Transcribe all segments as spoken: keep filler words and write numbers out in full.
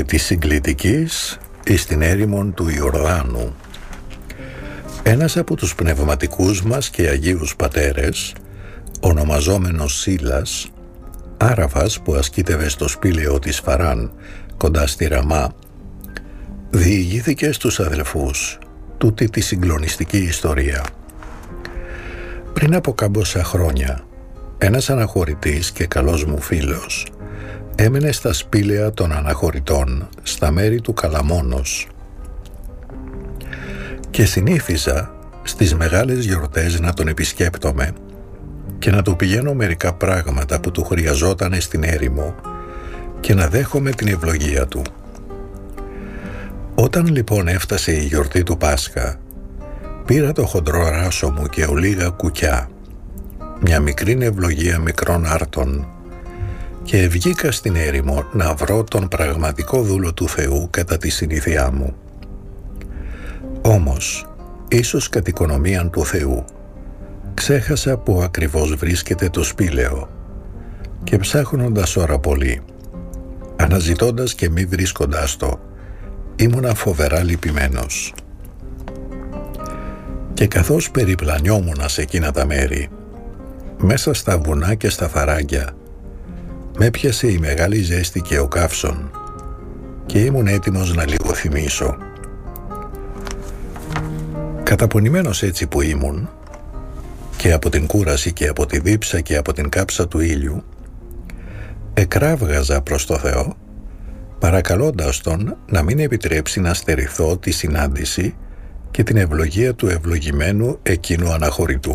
Επί της συγκλητικής εις την έρημον του Ιορδάνου. Ένας από τους πνευματικούς μας και Αγίους Πατέρες, ονομαζόμενος Σίλας, Άραβας που ασκήτευε στο σπήλαιο της Φαράν κοντά στη Ραμά, διηγήθηκε στους αδελφούς τούτη τη συγκλονιστική ιστορία. Πριν από κάμποσα χρόνια, ένας αναχωρητής και καλός μου φίλος έμενε στα σπήλαια των αναχωρητών στα μέρη του Καλαμόνος και συνήθιζα στις μεγάλες γιορτές να τον επισκέπτομαι και να του πηγαίνω μερικά πράγματα που του χρειαζότανε στην έρημο και να δέχομαι την ευλογία του. Όταν λοιπόν έφτασε η γιορτή του Πάσχα, πήρα το χοντρό ράσο μου και ολίγα κουκιά, μια μικρή ευλογία μικρών άρτων, και βγήκα στην έρημο να βρω τον πραγματικό δούλο του Θεού κατά τη συνήθειά μου. Όμως, ίσως κατ' οικονομίαν του Θεού, ξέχασα που ακριβώς βρίσκεται το σπήλαιο και ψάχνοντας ώρα πολύ, αναζητώντας και μη βρίσκοντάς το, ήμουνα φοβερά λυπημένος. Και καθώς περιπλανιόμουνα σε εκείνα τα μέρη, μέσα στα βουνά και στα φαράγγια, με έπιασε η μεγάλη ζέστη και ο καύσων και ήμουν έτοιμος να λιγοθυμίσω. Καταπονημένος έτσι που ήμουν, και από την κούραση και από τη δίψα και από την κάψα του ήλιου, εκράβγαζα προς το Θεό, παρακαλώντας Τον να μην επιτρέψει να στερηθώ τη συνάντηση και την ευλογία του ευλογημένου εκείνου αναχωρητού.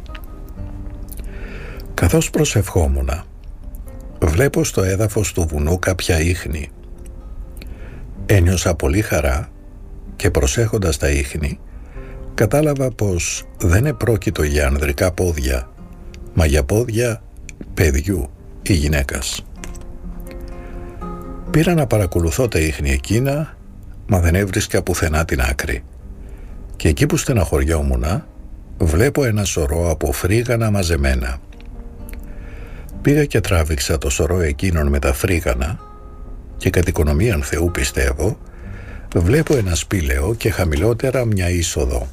Καθώς προσευχόμουνα, βλέπω στο έδαφος του βουνού κάποια ίχνη. Ένιωσα πολύ χαρά και προσέχοντας τα ίχνη, κατάλαβα πως δεν επρόκειτο για ανδρικά πόδια, μα για πόδια παιδιού ή γυναίκας. Πήρα να παρακολουθώ τα ίχνη εκείνα, μα δεν έβρισκα πουθενά την άκρη. Και εκεί που στεναχωριόμουνα, βλέπω ένα σωρό από φρίγανα μαζεμένα. Πήγα και τράβηξα το σωρό εκείνων με τα φρίγανα και κατ' οικονομίαν Θεού πιστεύω, βλέπω ένα σπήλαιο και χαμηλότερα μια είσοδο.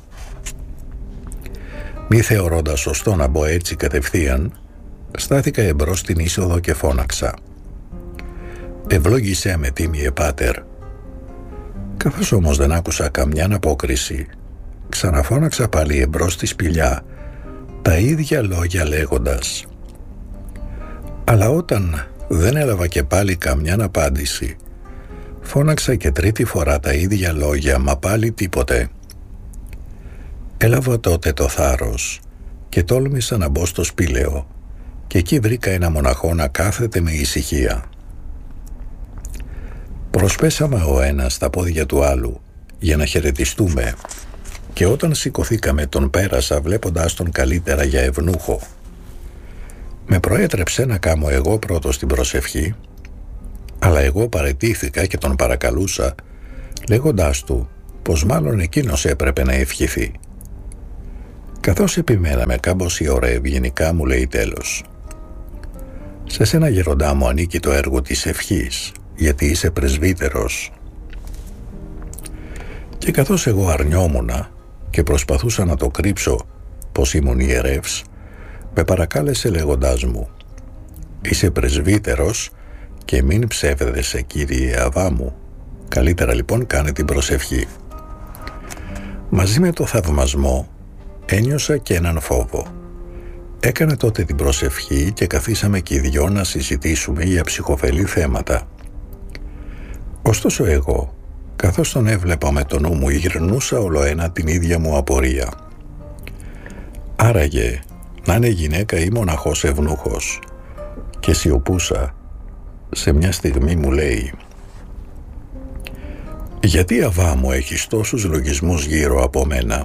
Μη θεωρώντας σωστό να μπω έτσι κατευθείαν, στάθηκα εμπρός στην είσοδο και φώναξα: «Ευλόγησέ με, τίμιε Πάτερ». Καθώς όμως δεν άκουσα καμιά απόκριση, ξαναφώναξα πάλι εμπρός στη σπηλιά, τα ίδια λόγια λέγοντας. Αλλά όταν δεν έλαβα και πάλι καμιά απάντηση, φώναξα και τρίτη φορά τα ίδια λόγια, μα πάλι τίποτε. Έλαβα τότε το θάρρος και τόλμησα να μπω στο σπήλαιο και εκεί βρήκα ένα μοναχό να κάθεται με ησυχία. Προσπέσαμε ο ένας στα πόδια του άλλου για να χαιρετιστούμε και όταν σηκωθήκαμε τον πέρασα βλέποντας τον καλύτερα για ευνούχο. Με προέτρεψε να κάμω εγώ πρώτος την προσευχή, αλλά εγώ παραιτήθηκα και τον παρακαλούσα λέγοντάς του πως μάλλον εκείνος έπρεπε να ευχηθεί. Καθώς επιμέναμε κάμποση ώρα ευγενικά μου λέει τέλος: «Σε σένα γεροντά μου ανήκει το έργο της ευχής, γιατί είσαι πρεσβύτερος». Και καθώς εγώ αρνιόμουνα και προσπαθούσα να το κρύψω πως ήμουν ιερεύς, με παρακάλεσε λέγοντάς μου: «Είσαι πρεσβύτερος και μην ψεύδεσαι, κύριε Αβά μου. Καλύτερα λοιπόν κάνε την προσευχή». Μαζί με το θαυμασμό ένιωσα και έναν φόβο. Έκανα τότε την προσευχή και καθίσαμε και οι δυο να συζητήσουμε για ψυχοφελή θέματα. Ωστόσο εγώ, καθώς τον έβλεπα με το νου μου, γυρνούσα ολοένα την ίδια μου απορία. Άραγε να είναι γυναίκα ή μοναχός ευνούχος, και σιωπούσα. Σε μια στιγμή μου λέει: «Γιατί, Αβά μου, έχεις τόσους λογισμούς γύρω από μένα?»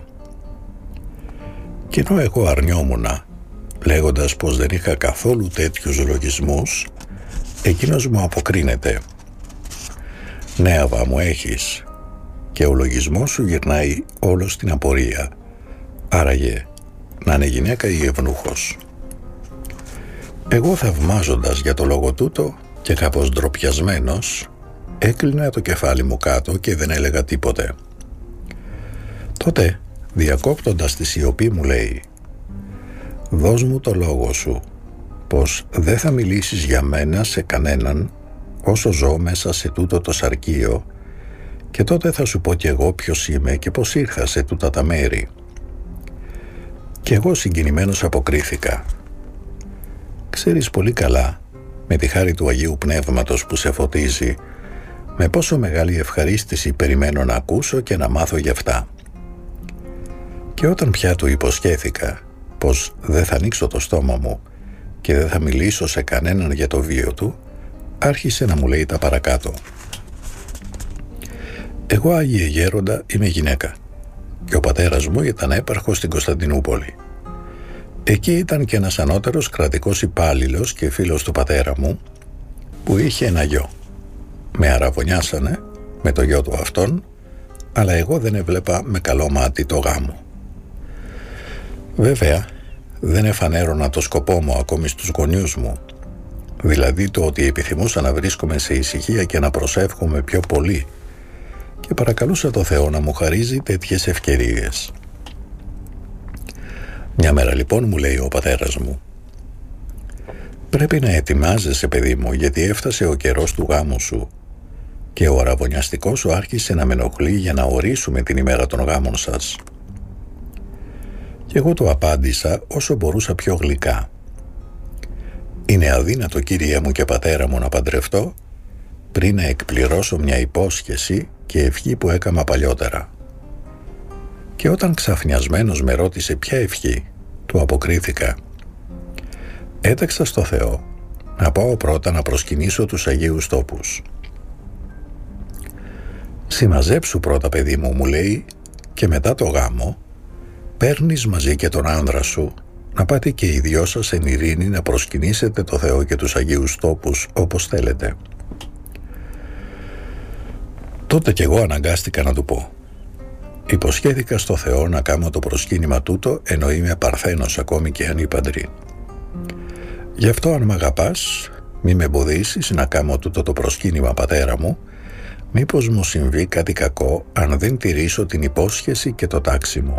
Κι ενώ εγώ αρνιόμουνα, λέγοντας πως δεν είχα καθόλου τέτοιους λογισμούς, εκείνος μου αποκρίνεται: «Ναι, Αβά μου, έχεις, και ο λογισμός σου γυρνάει όλο στην απορία. Άραγε να είναι γυναίκα ή ευνούχος?» Εγώ θαυμάζοντας για το λόγο τούτο και κάπως ντροπιασμένος, Έκλεινα το κεφάλι μου κάτω και δεν έλεγα τίποτε. Τότε, διακόπτοντας τη σιωπή, μου λέει: «Δώσ' μου το λόγο σου πως δεν θα μιλήσεις για μένα σε κανέναν όσο ζω μέσα σε τούτο το σαρκείο, και τότε θα σου πω κι εγώ ποιος είμαι και πως ήρθα σε τούτα τα μέρη». Κι εγώ συγκινημένος αποκρίθηκα: «Ξέρεις πολύ καλά, με τη χάρη του Αγίου Πνεύματος που σε φωτίζει, με πόσο μεγάλη ευχαρίστηση περιμένω να ακούσω και να μάθω γι' αυτά». Και όταν πια του υποσχέθηκα πως δεν θα ανοίξω το στόμα μου και δεν θα μιλήσω σε κανέναν για το βίο του, άρχισε να μου λέει τα παρακάτω. «Εγώ, Άγιε Γέροντα, είμαι γυναίκα και ο πατέρας μου ήταν έπαρχος στην Κωνσταντινούπολη. Εκεί ήταν και ένας ανώτερος κρατικός υπάλληλος και φίλος του πατέρα μου που είχε ένα γιο. Με αραβωνιάσανε με το γιο του αυτόν, αλλά εγώ δεν έβλεπα με καλό μάτι το γάμο. Βέβαια, δεν εφανέρωνα το σκοπό μου ακόμη στους γονιούς μου, δηλαδή το ότι επιθυμούσα να βρίσκομαι σε ησυχία και να προσεύχομαι πιο πολύ, και παρακαλούσα το Θεό να μου χαρίζει τέτοιες ευκαιρίες. Μια μέρα λοιπόν μου λέει ο πατέρας μου: «Πρέπει να ετοιμάζεσαι, παιδί μου, γιατί έφτασε ο καιρός του γάμου σου και ο αραβωνιαστικός σου άρχισε να με ενοχλεί για να ορίσουμε την ημέρα των γάμων σας». Και εγώ του απάντησα όσο μπορούσα πιο γλυκά: «Είναι αδύνατο, κύριε μου και πατέρα μου, να παντρευτώ πριν να εκπληρώσω μια υπόσχεση και ευχή που έκαμα παλιότερα». Και όταν ξαφνιασμένος με ρώτησε ποια ευχή, του αποκρίθηκα: «Έταξα στο Θεό να πάω πρώτα να προσκυνήσω τους Αγίους Τόπους». «Συμμαζέψου πρώτα, παιδί μου», μου λέει, «και μετά το γάμο παίρνεις μαζί και τον άνδρα σου να πάτε και οι δυο σας εν ειρήνη να προσκυνήσετε το Θεό και τους Αγίους Τόπους όπως θέλετε». Τότε κι εγώ αναγκάστηκα να του πω: «Υποσχέθηκα στο Θεό να κάνω το προσκύνημα τούτο ενώ είμαι παρθένος ακόμη και ανήπαντρη. Γι' αυτό, αν μ' αγαπάς, μη με εμποδίσεις να κάνω τούτο το προσκύνημα, πατέρα μου, μήπως μου συμβεί κάτι κακό αν δεν τηρήσω την υπόσχεση και το τάξιμο».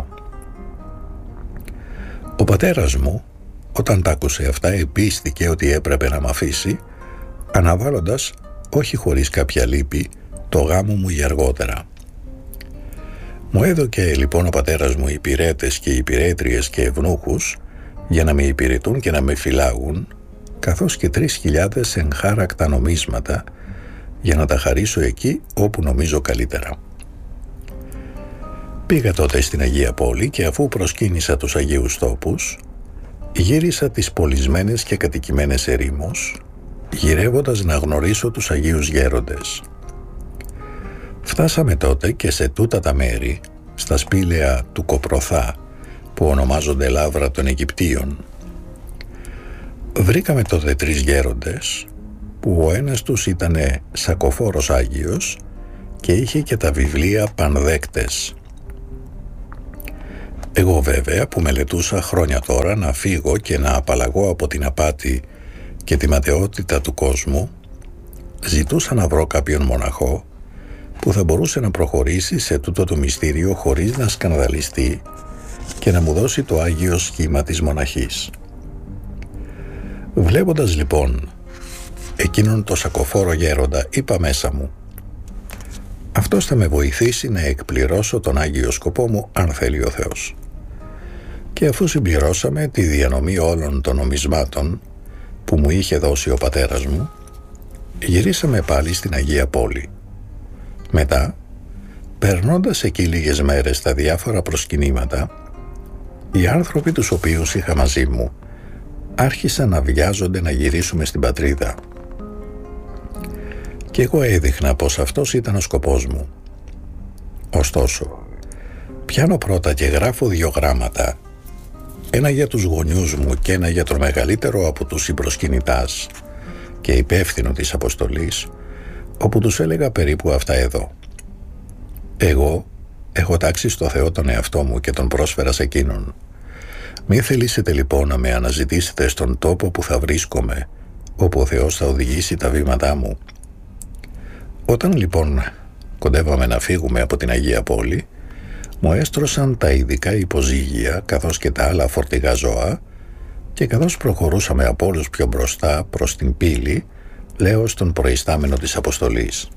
Ο πατέρας μου, όταν τ' άκουσε αυτά, επίστηκε ότι έπρεπε να μ' αφήσει, αναβάλλοντας, όχι χωρίς κάποια λύπη, το γάμο μου για αργότερα. Μου έδωκε λοιπόν ο πατέρας μου υπηρέτες και υπηρέτριες και ευνούχους για να με υπηρετούν και να με φυλάγουν, καθώς και τρεις χιλιάδες εγχάρακτα νομίσματα για να τα χαρίσω εκεί όπου νομίζω καλύτερα. Πήγα τότε στην Αγία Πόλη και αφού προσκύνησα τους Αγίους Τόπους, γύρισα τις πολισμένες και κατοικημένες ερήμους, γυρεύοντας να γνωρίσω τους Αγίους Γέροντες. Φτάσαμε τότε και σε τούτα τα μέρη, στα σπήλαια του Κοπροθά, που ονομάζονται Λαύρα των Αιγυπτίων. Βρήκαμε τότε τρεις γέροντες, που ο ένας τους ήταν σακοφόρος Άγιος και είχε και τα βιβλία πανδέκτες. Εγώ βέβαια, που μελετούσα χρόνια τώρα να φύγω και να απαλλαγώ από την απάτη και τη ματαιότητα του κόσμου, ζητούσα να βρω κάποιον μοναχό που θα μπορούσε να προχωρήσει σε τούτο το μυστήριο χωρίς να σκανδαλιστεί και να μου δώσει το Άγιο σχήμα της μοναχής. Βλέποντας λοιπόν εκείνον το σακοφόρο γέροντα, είπα μέσα μου: «Αυτός θα με βοηθήσει να εκπληρώσω τον Άγιο σκοπό μου, αν θέλει ο Θεός». Και αφού συμπληρώσαμε τη διανομή όλων των νομισμάτων που μου είχε δώσει ο πατέρας μου, γυρίσαμε πάλι στην Αγία Πόλη. Μετά, περνώντας εκεί λίγες μέρες τα διάφορα προσκυνήματα, οι άνθρωποι τους οποίους είχα μαζί μου άρχισαν να βιάζονται να γυρίσουμε στην πατρίδα. Και εγώ έδειχνα πως αυτός ήταν ο σκοπός μου. Ωστόσο, πιάνω πρώτα και γράφω δύο γράμματα, ένα για τους γονιούς μου και ένα για τον μεγαλύτερο από τους συμπροσκυνητάς και υπεύθυνο της αποστολής, όπου τους έλεγα περίπου αυτά εδώ: «Εγώ έχω τάξει στο Θεό τον εαυτό μου και τον πρόσφερα σε εκείνον. Μη θελήσετε λοιπόν να με αναζητήσετε στον τόπο που θα βρίσκομαι, όπου ο Θεός θα οδηγήσει τα βήματά μου. Όταν λοιπόν κοντεύαμε να φύγουμε από την Αγία Πόλη, μου έστρωσαν τα ειδικά υποζύγια καθώς και τα άλλα φορτηγά ζώα και καθώς προχωρούσαμε από όλους πιο μπροστά προς την πύλη, λέω στον προϊστάμενο της αποστολής: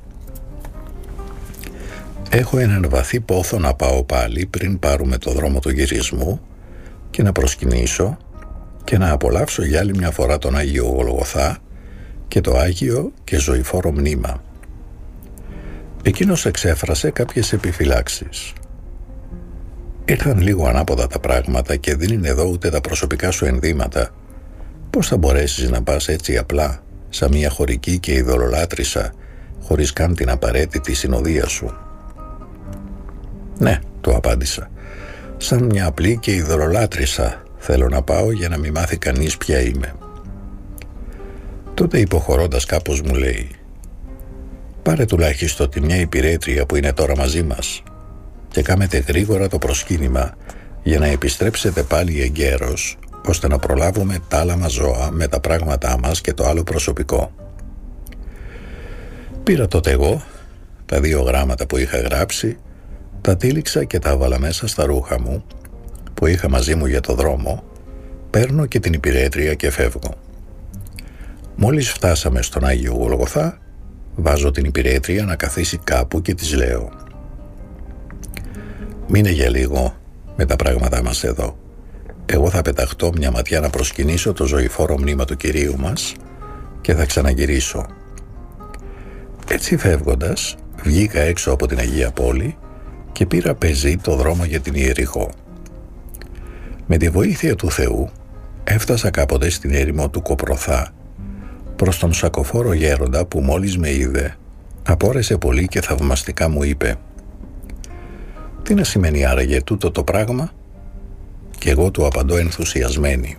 «Έχω έναν βαθύ πόθο να πάω πάλι πριν πάρουμε το δρόμο του γυρισμού και να προσκυνήσω και να απολαύσω για άλλη μια φορά τον Άγιο Γολγοθά και το Άγιο και ζωηφόρο μνήμα». Εκείνος εξέφρασε κάποιες επιφυλάξεις. «Ήρθαν λίγο ανάποδα τα πράγματα και δεν είναι εδώ ούτε τα προσωπικά σου ενδύματα. Πώς θα μπορέσεις να πας έτσι απλά, σαν μια χωρική και ειδωλολάτρησα, χωρίς καν την απαραίτητη συνοδεία σου?» «Ναι», του απάντησα, «σαν μια απλή και ειδωλολάτρησα θέλω να πάω για να μην μάθει κανείς ποια είμαι». Τότε υποχωρώντας κάπως μου λέει: «Πάρε τουλάχιστον τη μια υπηρέτρια που είναι τώρα μαζί μας και κάμετε γρήγορα το προσκύνημα για να επιστρέψετε πάλι εγκαίρως, ώστε να προλάβουμε τα άλλα μας ζώα με τα πράγματά μας και το άλλο προσωπικό». Πήρα τότε εγώ τα δύο γράμματα που είχα γράψει, τα τύλιξα και τα έβαλα μέσα στα ρούχα μου που είχα μαζί μου για το δρόμο, παίρνω και την υπηρέτρια και φεύγω. Μόλις φτάσαμε στον Άγιο Γολγοθά, βάζω την υπηρέτρια να καθίσει κάπου και της λέω: «Μείνε για λίγο με τα πράγματά μας εδώ. Εγώ θα πεταχτώ μια ματιά να προσκυνήσω το ζωηφόρο μνήμα του Κυρίου μας και θα ξαναγυρίσω». Έτσι φεύγοντας, βγήκα έξω από την Αγία Πόλη και πήρα πεζή το δρόμο για την Ιεριχώ. Με τη βοήθεια του Θεού έφτασα κάποτε στην έρημο του Κοπροθά, προς τον σακοφόρο γέροντα που μόλις με είδε απόρρεσε πολύ και θαυμαστικά μου είπε: «Τι να σημαίνει άραγε τούτο το πράγμα?» Και εγώ του απαντώ ενθουσιασμένη: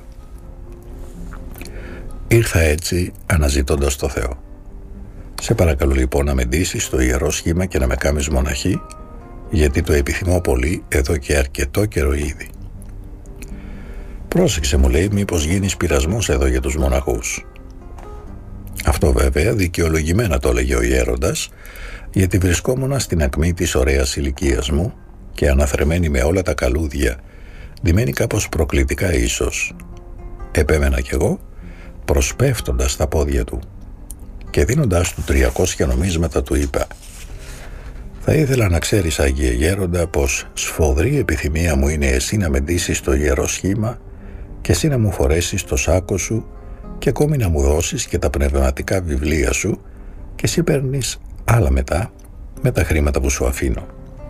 «Ήρθα έτσι αναζητώντας το Θεό. Σε παρακαλώ λοιπόν να με ντύσεις στο ιερό σχήμα και να με κάμεις μοναχή, γιατί το επιθυμώ πολύ εδώ και αρκετό καιρό ήδη». «Πρόσεξε», μου λέει, «μήπως γίνεις πειρασμός εδώ για τους μοναχούς». Αυτό βέβαια δικαιολογημένα το έλεγε ο γέροντας, γιατί βρισκόμουν στην ακμή της ωραίας ηλικίας μου και αναθρεμένη με όλα τα καλούδια, ντυμένη κάπως προκλητικά ίσως. Επέμενα κι εγώ, προσπέφτοντας τα πόδια του, και δίνοντάς του τριακόσια νομίσματα του είπα: «Θα ήθελα να ξέρεις, Άγιε Γέροντα, πως σφοδρή επιθυμία μου είναι εσύ να με ντύσεις στο ιερό σχήμα και εσύ να μου φορέσεις το σάκο σου και ακόμη να μου δώσεις και τα πνευματικά βιβλία σου και εσύ παίρνεις άλλα μετά με τα χρήματα που σου αφήνω».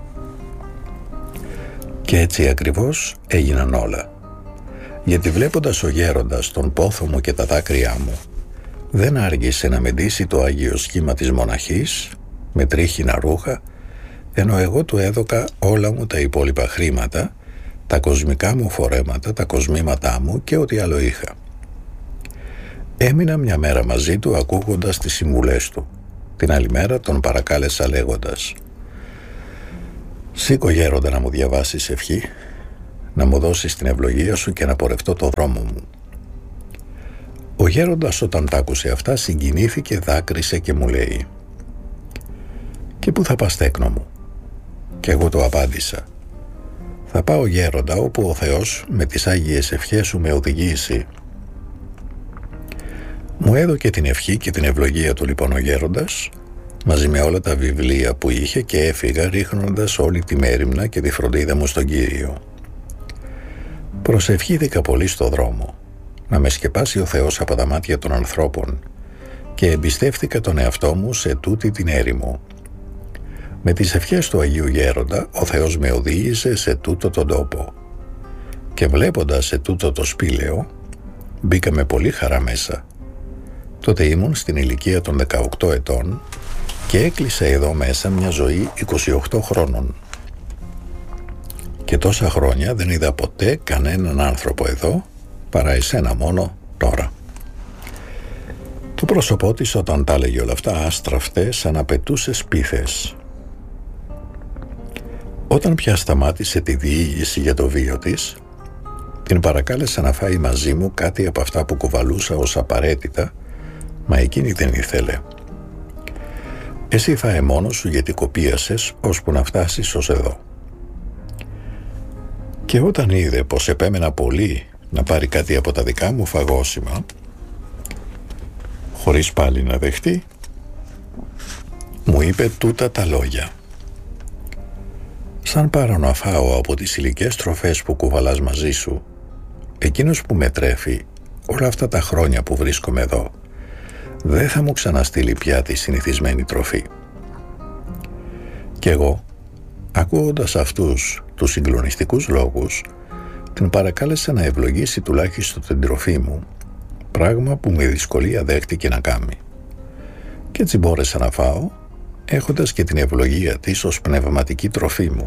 Και έτσι ακριβώς έγιναν όλα, γιατί βλέποντας ο γέροντας τον πόθο μου και τα δάκρυά μου, δεν άργησε να με ντύσει το Άγιο Σχήμα της μοναχής με τρίχινα ρούχα, ενώ εγώ του έδωκα όλα μου τα υπόλοιπα χρήματα, τα κοσμικά μου φορέματα, τα κοσμήματά μου και ό,τι άλλο είχα. Έμεινα μια μέρα μαζί του ακούγοντας τις συμβουλές του. Την άλλη μέρα τον παρακάλεσα λέγοντας: «Σήκω, γέροντα, να μου διαβάσεις ευχή, να μου δώσεις την ευλογία σου και να πορευτώ το δρόμο μου». Ο γέροντας όταν τ' άκουσε αυτά συγκινήθηκε, δάκρυσε και μου λέει: «Και πού θα πας, τέκνο μου?» Και εγώ του απάντησα: «Θα πάω, γέροντα, όπου ο Θεός με τις Άγιες ευχές σου με οδηγήσει». Μου έδωκε την ευχή και την ευλογία του λοιπόν ο γέροντας, μαζί με όλα τα βιβλία που είχε, και έφυγα ρίχνοντας όλη τη μέριμνα και τη φροντίδα μου στον Κύριο. Προσευχήθηκα πολύ στο δρόμο, να με σκεπάσει ο Θεός από τα μάτια των ανθρώπων, και εμπιστεύτηκα τον εαυτό μου σε τούτη την έρημο. Με τις ευχές του Αγίου Γέροντα ο Θεός με οδήγησε σε τούτο τον τόπο, και βλέποντας σε τούτο το σπήλαιο μπήκα με πολύ χαρά μέσα. Τότε ήμουν στην ηλικία των δεκαοκτώ ετών και έκλεισα εδώ μέσα μια ζωή είκοσι οκτώ χρόνων. Και τόσα χρόνια δεν είδα ποτέ κανέναν άνθρωπο εδώ παρά εσένα μόνο τώρα. Το πρόσωπό της όταν τα έλεγε όλα αυτά άστραφτε σαν απαιτούσε σπίθες. Όταν πια σταμάτησε τη διήγηση για το βίο της, την παρακάλεσα να φάει μαζί μου κάτι από αυτά που κουβαλούσα ως απαραίτητα, μα εκείνη δεν ήθελε. Εσύ φάε μόνος σου, γιατί κοπίασες ώσπου να φτάσεις ως εδώ. Και όταν είδε πως επέμενα πολύ να πάρει κάτι από τα δικά μου φαγόσιμα, χωρίς πάλι να δεχτεί, μου είπε τούτα τα λόγια: «Σαν πάρω να φάω από τις υλικές τροφές που κουβαλάς μαζί σου, εκείνος που με τρέφει όλα αυτά τα χρόνια που βρίσκομαι εδώ δεν θα μου ξαναστείλει πια τη συνηθισμένη τροφή». Κι εγώ, ακούγοντας αυτούς τους συγκλονιστικούς λόγους, την παρακάλεσα να ευλογήσει τουλάχιστον την τροφή μου, πράγμα που με δυσκολία δέχτηκε να κάνει. Κι έτσι μπόρεσα να φάω, έχοντας και την ευλογία της ως πνευματική τροφή μου.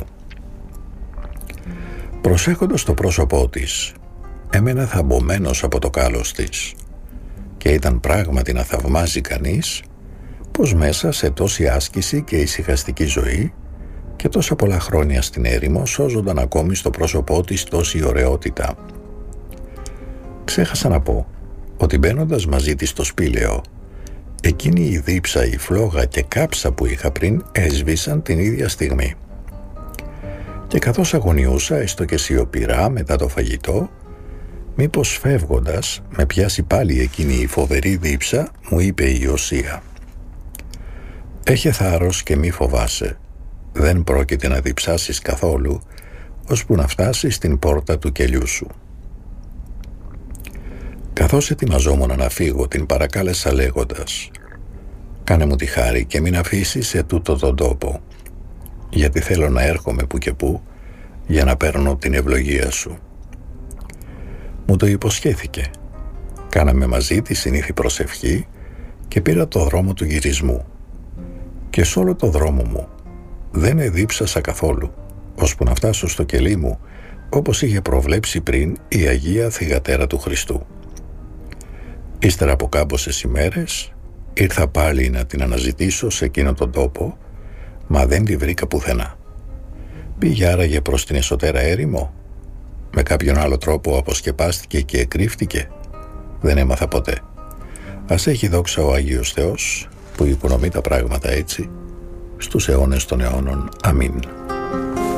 Προσέχοντας το πρόσωπό της, έμενα θαμπομένος από το κάλος της, και ήταν πράγματι να θαυμάζει κανείς πως μέσα σε τόση άσκηση και ησυχαστική ζωή και τόσα πολλά χρόνια στην έρημο σώζονταν ακόμη στο πρόσωπό της τόση ωραιότητα. Ξέχασα να πω ότι μπαίνοντας μαζί της στο σπήλαιο, εκείνη η δίψα, η φλόγα και κάψα που είχα πριν έσβησαν την ίδια στιγμή. Και καθώς αγωνιούσα έστω και σιωπηρά μετά το φαγητό, μήπως φεύγοντας με πιάσει πάλι εκείνη η φοβερή δίψα, μου είπε η Οσία: «Έχε θάρρος και μη φοβάσαι, δεν πρόκειται να διψάσεις καθόλου, ώσπου να φτάσεις στην πόρτα του κελιού σου». Καθώς ετοιμαζόμουν να φύγω, την παρακάλεσα λέγοντας: «Κάνε μου τη χάρη και μην αφήσεις σε τούτο τον τόπο, γιατί θέλω να έρχομαι που και που για να παίρνω την ευλογία σου». Μου το υποσχέθηκε. Κάναμε μαζί τη συνήθη προσευχή και πήρα το δρόμο του γυρισμού. Και σε όλο το δρόμο μου δεν εδίψασα καθόλου, ώσπου να φτάσω στο κελί μου, όπως είχε προβλέψει πριν η Αγία Θυγατέρα του Χριστού. Ύστερα από κάμποσες ημέρες ήρθα πάλι να την αναζητήσω σε εκείνο τον τόπο, μα δεν τη βρήκα πουθενά. Πήγε άραγε προς την εσωτέρα έρημο, με κάποιον άλλο τρόπο αποσκεπάστηκε και εκρύφτηκε, δεν έμαθα ποτέ. Ας έχει δόξα ο Άγιος Θεός που οικονομεί τα πράγματα έτσι στους αιώνες των αιώνων. Αμήν.